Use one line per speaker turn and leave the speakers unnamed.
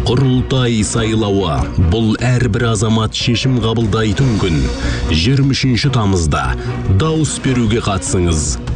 Курултай сайлауы. Бұл әрбір азамат шешім қабылдайтын күн. 23 тамызда дауыс беруге қатысыңыз.